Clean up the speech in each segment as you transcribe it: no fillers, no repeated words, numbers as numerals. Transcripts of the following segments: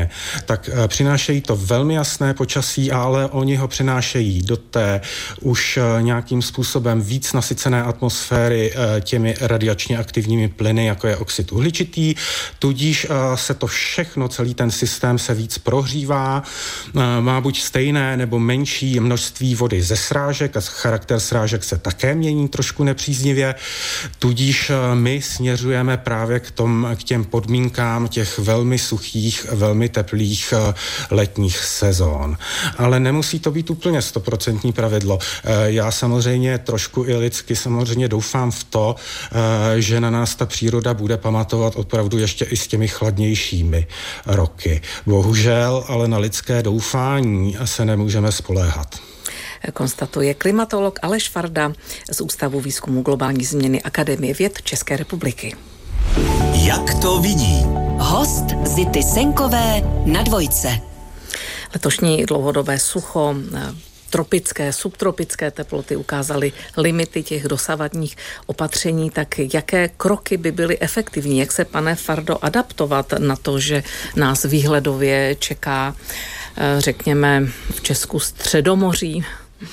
země, tak přinášejí to velmi jasné počasí, ale oni ho přinášejí do té už nějakým způsobem víc nasycené atmosféry těmi radiačně aktivními plyny, jako je oxid uhličitý, tudíž se to všechno, celý ten systém se víc prohřívá, má buď stejné nebo menší množství vody ze srážek a charakter srážek se také mění trošku nepříznivě, tudíž my směřujeme právě k těm podmínkám těch velmi suchých, velmi teplých letních sezón. Ale nemusí to být úplně 100% pravidlo. Já samozřejmě trošku i lidsky samozřejmě doufám v to, že na nás ta příroda bude pamatovat opravdu ještě i s těmi chladnějšími roky. Bohužel, ale na lidské doufání se nemůžeme spoléhat. Konstatuje klimatolog Aleš Farda z Ústavu výzkumu globální změny Akademie věd České republiky. Jak to vidí? Host Zity Senkové na Dvojce. Letošní dlouhodobé sucho, tropické, subtropické teploty ukázaly limity těch dosavadních opatření, tak jaké kroky by byly efektivní? Jak se, pane Fardo, adaptovat na to, že nás výhledově čeká, řekněme, v Česku Středomoří?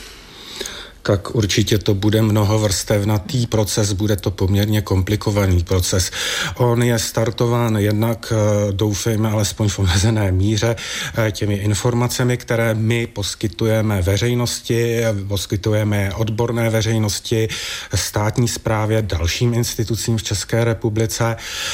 Tak určitě to bude mnohovrstevnatý proces, bude to poměrně komplikovaný proces. On je startován jednak, doufejme, alespoň v omezené míře, těmi informacemi, které my poskytujeme veřejnosti, poskytujeme odborné veřejnosti, státní správě, dalším institucím v České republice.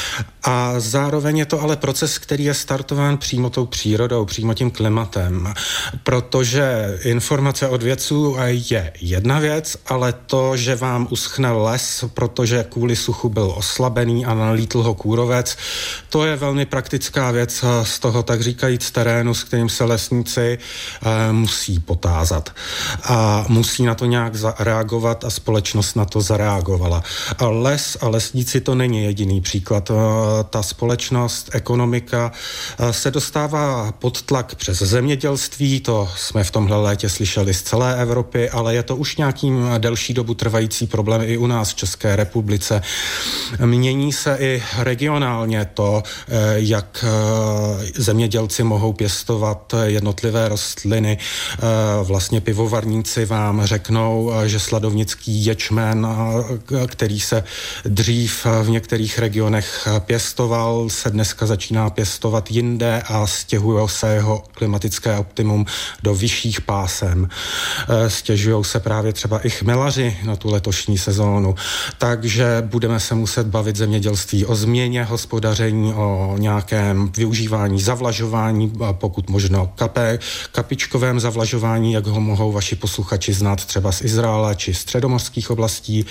A zároveň je to ale proces, který je startován přímo tou přírodou, přímo tím klimatem, protože informace od vědců je jedna věc, ale to, že vám uschne les, protože kvůli suchu byl oslabený a nalítl ho kůrovec, to je velmi praktická věc z toho, tak říkajíc, terénu, s kterým se lesníci musí potázat. A musí na to nějak zareagovat a společnost na to zareagovala. A les a lesníci to není jediný příklad. Ta společnost, ekonomika se dostává pod tlak přes zemědělství, to jsme v tomhle létě slyšeli z celé Evropy, ale je to už nějakým delší dobu trvající problém i u nás v České republice. Mění se i regionálně to, jak zemědělci mohou pěstovat jednotlivé rostliny. Vlastně pivovarníci vám řeknou, že sladovnický ječmen, který se dřív v některých regionech pěstoval, se dneska začíná pěstovat jinde a stěhuje se jeho klimatické optimum do vyšších pásem. Stěžují se právě třeba i chmelaři na tu letošní sezónu. Takže budeme se muset bavit zemědělství o změně hospodaření, o nějakém využívání zavlažování, pokud možno kapičkovém zavlažování, jak ho mohou vaši posluchači znát třeba z Izraela či středomořských oblastí.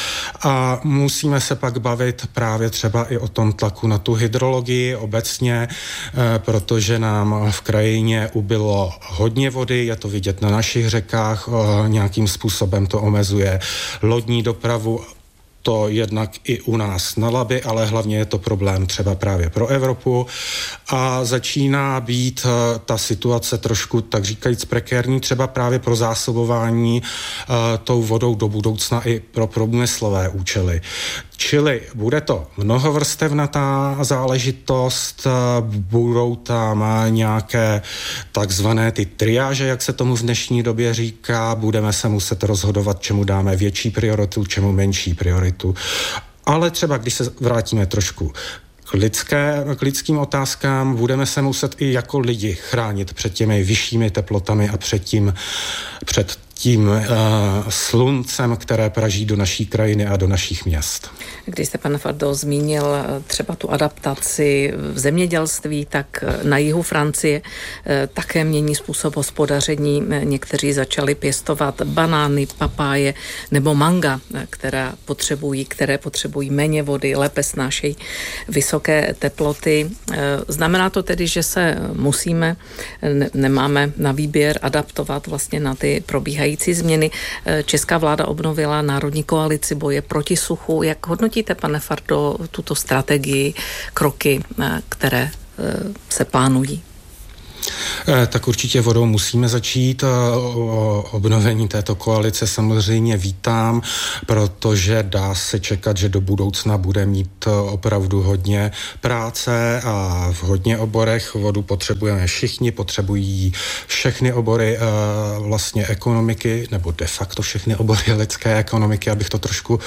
A musíme se pak bavit právě třeba i o tom tlaku na tu hydrologii obecně, protože nám v krajině ubylo hodně vody, je to vidět na našich řekách, nějakým způsobem to omezuje lodní dopravu, to jednak i u nás na Labi, ale hlavně je to problém třeba právě pro Evropu a začíná být ta situace trošku, tak říkajíc, prekérní třeba právě pro zásobování tou vodou do budoucna i pro průmyslové účely. Čili bude to mnohovrstevnatá záležitost, budou tam nějaké takzvané ty triáže, jak se tomu v dnešní době říká, budeme se muset rozhodovat, čemu dáme větší prioritu, čemu menší prioritu. Ale třeba, když se vrátíme trošku k lidským otázkám, budeme se muset i jako lidi chránit před těmi vyššími teplotami a před tím sluncem, které praží do naší krajiny a do našich měst. Když jste, pane Fardo, zmínil třeba tu adaptaci v zemědělství, tak na jihu Francie také mění způsob hospodaření. Někteří začali pěstovat banány, papáje nebo manga, které potřebují méně vody, lépe snášejí vysoké teploty. Znamená to tedy, že se nemáme na výběr adaptovat vlastně na ty probíhající změny. Česká vláda obnovila národní koalici boje proti suchu. Jak hodnotíte, pane Fardo, tuto strategii, kroky, které se plánují? Tak určitě vodou musíme začít. O obnovení této koalice samozřejmě vítám, protože dá se čekat, že do budoucna bude mít opravdu hodně práce a v hodně oborech. Vodu potřebujeme všichni, potřebují všechny obory vlastně ekonomiky, nebo de facto všechny obory lidské ekonomiky, abych to trošku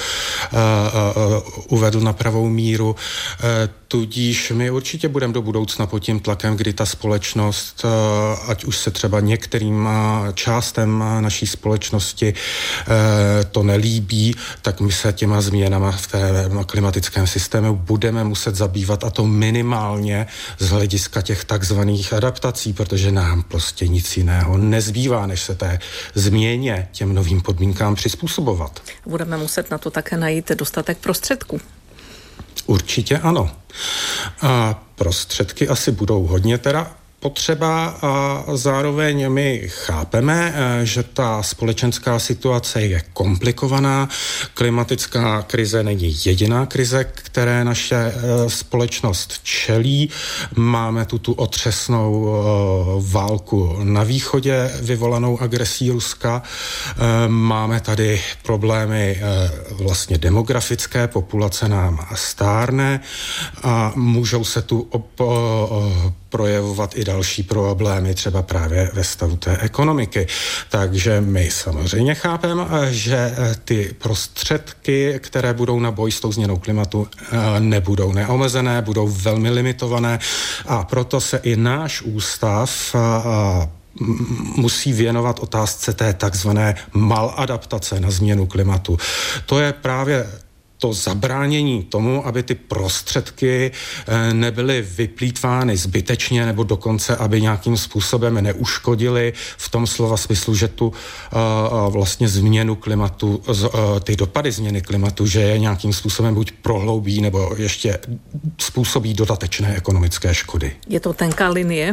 uvedl na pravou míru. Tudíž my určitě budeme do budoucna pod tím tlakem, kdy ta společnost, ať už se třeba některým částem naší společnosti to nelíbí, tak my se těma změnama v té klimatickém systému budeme muset zabývat, a to minimálně z hlediska těch takzvaných adaptací, protože nám prostě nic jiného nezbývá, než se té změně, těm novým podmínkám přizpůsobovat. Budeme muset na to také najít dostatek prostředků. Určitě ano. A prostředky asi budou hodně teda potřeba a zároveň my chápeme, že ta společenská situace je komplikovaná. Klimatická krize není jediná krize, které naše společnost čelí. Máme tu otřesnou válku na východě vyvolanou agresí Ruska. Máme tady problémy vlastně demografické, populace nám stárne a můžou se tu projevovat i další problémy, třeba právě ve stavu té ekonomiky. Takže my samozřejmě chápeme, že ty prostředky, které budou na boj s tou změnou klimatu, nebudou neomezené, budou velmi limitované a proto se i náš ústav musí věnovat otázce té takzvané maladaptace na změnu klimatu. To je právě to zabránění tomu, aby ty prostředky nebyly vyplýtvány zbytečně nebo dokonce, aby nějakým způsobem neuškodily v tom slova smyslu, že tu vlastně změnu klimatu, ty dopady změny klimatu, že je nějakým způsobem buď prohloubí nebo ještě způsobí dodatečné ekonomické škody. Je to tenká linie?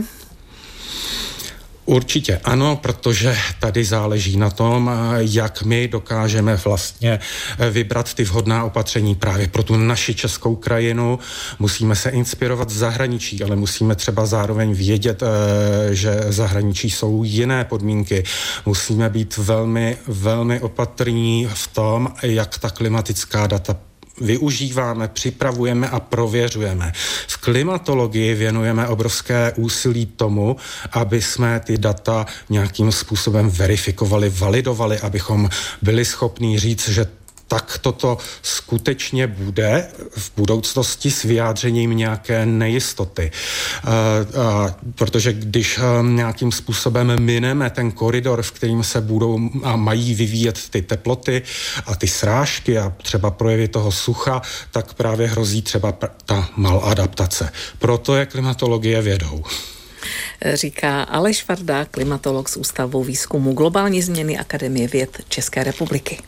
Určitě ano, protože tady záleží na tom, jak my dokážeme vlastně vybrat ty vhodná opatření právě pro tu naši českou krajinu. Musíme se inspirovat z zahraničí, ale musíme třeba zároveň vědět, že v zahraničí jsou jiné podmínky. Musíme být velmi, velmi opatrní v tom, jak ta klimatická data využíváme, připravujeme a prověřujeme. V klimatologii věnujeme obrovské úsilí tomu, aby jsme ty data nějakým způsobem verifikovali, validovali, abychom byli schopní říct, že tak toto skutečně bude v budoucnosti s vyjádřením nějaké nejistoty. Protože když nějakým způsobem mineme ten koridor, v kterým se budou a mají vyvíjet ty teploty a ty srážky a třeba projevy toho sucha, tak právě hrozí třeba ta maladaptace. Proto je klimatologie vědou. Říká Aleš Varda, klimatolog z Ústavu výzkumu globální změny Akademie věd České republiky.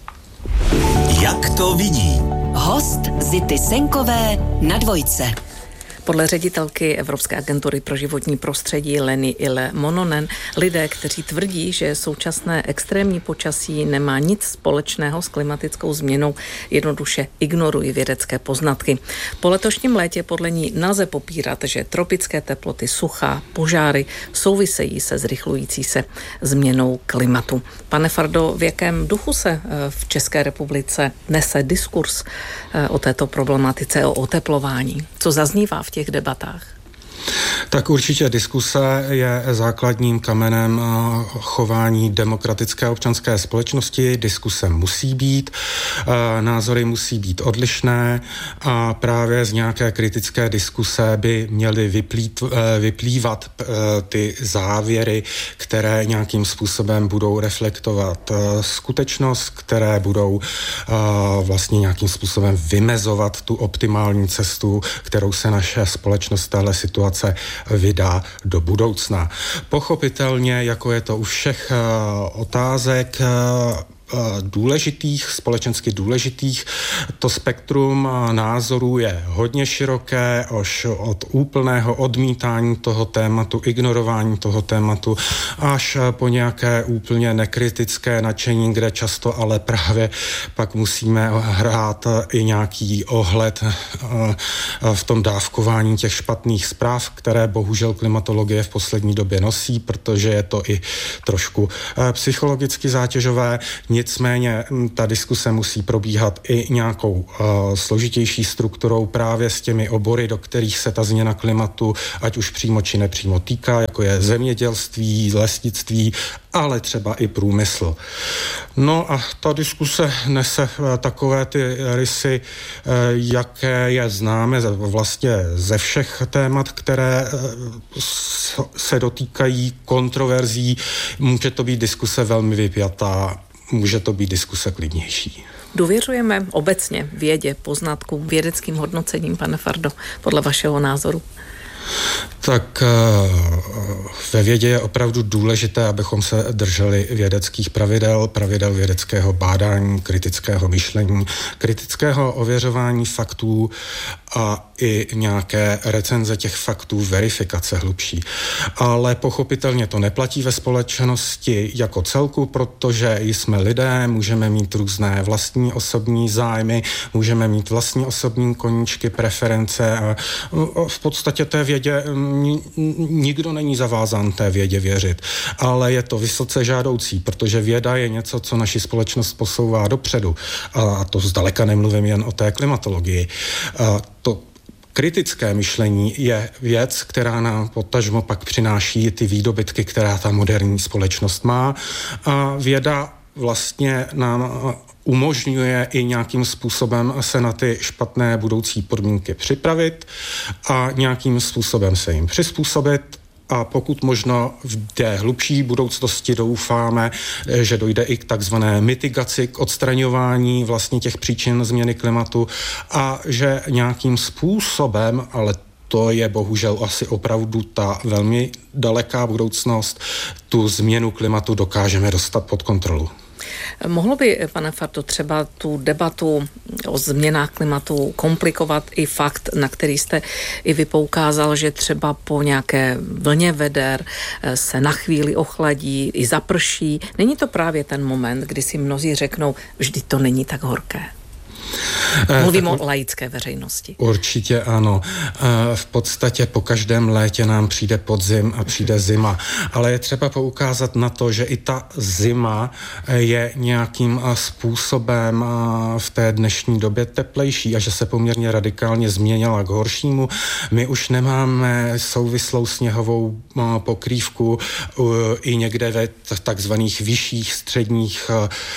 Jak to vidí? Host Zity Senkové na Dvojce. Podle ředitelky Evropské agentury pro životní prostředí Leny Ille Mononen, lidé, kteří tvrdí, že současné extrémní počasí nemá nic společného s klimatickou změnou, jednoduše ignorují vědecké poznatky. Po letošním létě podle ní nelze popírat, že tropické teploty, sucha, požáry souvisejí se zrychlující se změnou klimatu. Pane Fardo, v jakém duchu se v České republice nese diskurs o této problematice, o oteplování? Co zaznívá v těch debatách? Tak určitě diskuse je základním kamenem chování demokratické občanské společnosti. Diskuse musí být, názory musí být odlišné a právě z nějaké kritické diskuse by měly vyplývat ty závěry, které nějakým způsobem budou reflektovat skutečnost, které budou vlastně nějakým způsobem vymezovat tu optimální cestu, kterou se naše společnost v téhle situace vydá do budoucna. Pochopitelně, jako je to u všech otázek, důležitých, společensky důležitých. To spektrum názorů je hodně široké, až od úplného odmítání toho tématu, ignorování toho tématu, až po nějaké úplně nekritické nadšení, kde často ale právě pak musíme hrát i nějaký ohled v tom dávkování těch špatných zpráv, které bohužel klimatologie v poslední době nosí, protože je to i trošku psychologicky zátěžové. Nicméně ta diskuse musí probíhat i nějakou složitější strukturou právě s těmi obory, do kterých se ta změna klimatu, ať už přímo či nepřímo týká, jako je zemědělství, lesnictví, ale třeba i průmysl. No a ta diskuse nese takové ty rysy, jaké je známe vlastně ze všech témat, které se dotýkají kontroverzí. Může to být diskuse velmi vypjatá, může to být diskuse klidnější. Důvěřujeme obecně vědě, poznatkům, vědeckým hodnocením, pane Fardo, podle vašeho názoru? Tak ve vědě je opravdu důležité, abychom se drželi vědeckých pravidel vědeckého bádání, kritického myšlení, kritického ověřování faktů a i nějaké recenze těch faktů, verifikace hlubší. Ale pochopitelně to neplatí ve společnosti jako celku, protože jsme lidé, můžeme mít různé vlastní osobní zájmy, můžeme mít vlastní osobní koníčky, preference a v podstatě té vědě nikdo není zavázán té vědě věřit. Ale je to vysoce žádoucí, protože věda je něco, co naši společnost posouvá dopředu. A to zdaleka nemluvím jen o té klimatologii. To kritické myšlení je věc, která nám potažmo pak přináší ty výdobytky, která ta moderní společnost má. A věda vlastně nám umožňuje i nějakým způsobem se na ty špatné budoucí podmínky připravit a nějakým způsobem se jim přizpůsobit. A pokud možno v té hlubší budoucnosti doufáme, že dojde i k takzvané mitigaci, k odstraňování vlastně těch příčin změny klimatu a že nějakým způsobem, ale to je bohužel asi opravdu ta velmi daleká budoucnost, tu změnu klimatu dokážeme dostat pod kontrolu. Mohlo by, pane Fardo, třeba tu debatu o změnách klimatu komplikovat i fakt, na který jste i vy poukázal, že třeba po nějaké vlně veder se na chvíli ochladí, i zaprší. Není to právě ten moment, kdy si mnozí řeknou, vždyť to není tak horké? Mluvím o laické veřejnosti. Určitě ano. V podstatě po každém létě nám přijde podzim a přijde zima. Ale je třeba poukázat na to, že i ta zima je nějakým způsobem v té dnešní době teplejší a že se poměrně radikálně změnila k horšímu. My už nemáme souvislou sněhovou pokrývku i někde ve takzvaných vyšších středních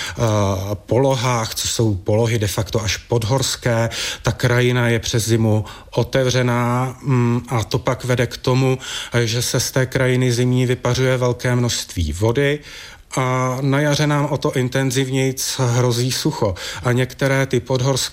polohách, co jsou polohy de facto až podhorské. Ta krajina je přes zimu otevřená a to pak vede k tomu, že se z té krajiny zimní vypařuje velké množství vody a na jaře nám o to intenzivněji hrozí sucho. A některé ty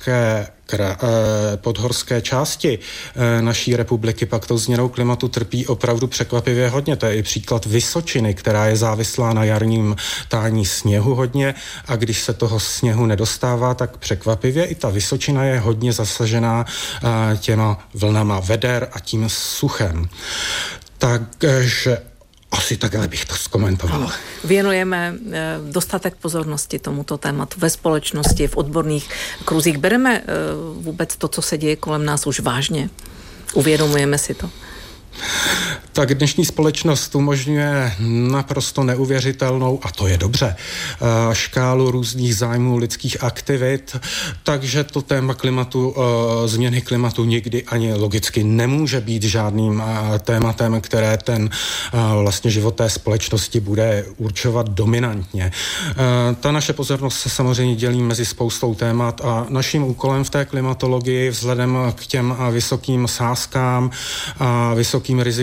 podhorské části naší republiky pak tou změnou klimatu trpí opravdu překvapivě hodně. To je i příklad Vysočiny, která je závislá na jarním tání sněhu hodně a když se toho sněhu nedostává, tak překvapivě i ta Vysočina je hodně zasažená těma vlnama veder a tím suchem. Takže asi takhle bych to zkomentoval. Věnujeme dostatek pozornosti tomuto tématu ve společnosti, v odborných kruzích. Bereme vůbec to, co se děje kolem nás, už vážně? Uvědomujeme si to? Tak dnešní společnost umožňuje naprosto neuvěřitelnou, a to je dobře, škálu různých zájmů lidských aktivit, takže to téma klimatu, změny klimatu nikdy ani logicky nemůže být žádným tématem, které ten vlastně život té společnosti bude určovat dominantně. Ta naše pozornost se samozřejmě dělí mezi spoustou témat a naším úkolem v té klimatologii vzhledem k těm vysokým sázkám a vysokým rizikům,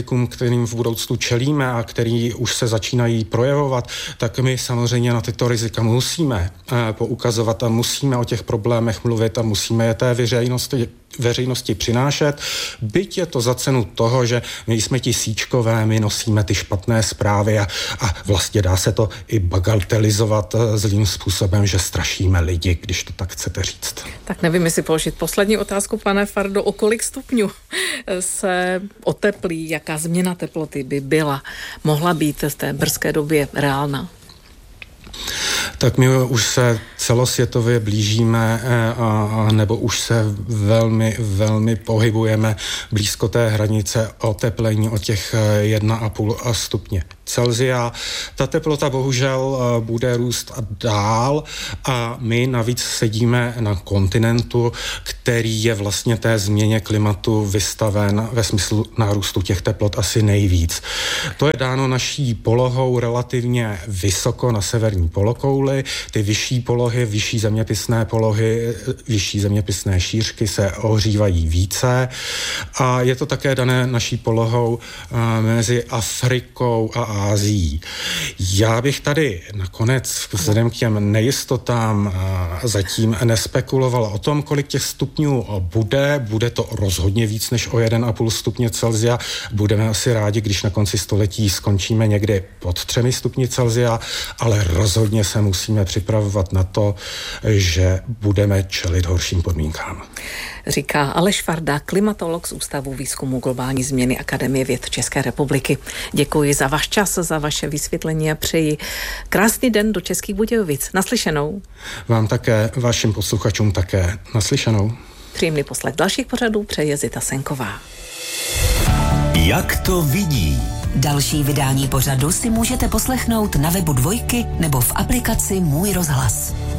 kterým v budoucnu čelíme a který už se začínají projevovat, tak my samozřejmě na tyto rizika musíme poukazovat a musíme o těch problémech mluvit a musíme je té veřejnosti přinášet, byť je to za cenu toho, že my jsme ti síčkové, my nosíme ty špatné zprávy a vlastně dá se to i bagatelizovat zlým způsobem, že strašíme lidi, když to tak chcete říct. Tak nevím, jestli položit poslední otázku, pane Fardo, o kolik stupňů se oteplí, jaká změna teploty by mohla být v té brzké době reálná? Tak my už se celosvětově blížíme nebo už se velmi, velmi pohybujeme blízko té hranice oteplení o těch 1,5 stupně Celsia. Ta teplota bohužel bude růst dál a my navíc sedíme na kontinentu, který je vlastně té změně klimatu vystaven ve smyslu nárůstu těch teplot asi nejvíc. To je dáno naší polohou relativně vysoko na severní polokouli. Ty vyšší polohy, vyšší zeměpisné polohy, vyšší zeměpisné šířky se ohřívají více a je to také dané naší polohou mezi Afrikou a Ázií. Já bych tady nakonec vzhledem k těm nejistotám zatím nespekuloval o tom, kolik těch stupňů bude to rozhodně víc než o 1,5 stupně Celsia. Budeme asi rádi, když na konci století skončíme někdy pod 3 stupni Celsia, ale rozhodně se musíme připravovat na to, že budeme čelit horším podmínkám. Říká Aleš Farda, klimatolog z Ústavu výzkumu globální změny Akademie věd České republiky. Děkuji za váš čas, za vaše vysvětlení a přeji krásný den do Českých Budějovic. Naslyšenou. Vám také, vašim posluchačům také. Naslyšenou. Příjemný poslech dalších pořadů přeje Zita Senková. Jak to vidí? Další vydání pořadu si můžete poslechnout na webu Dvojky nebo v aplikaci Můj rozhlas.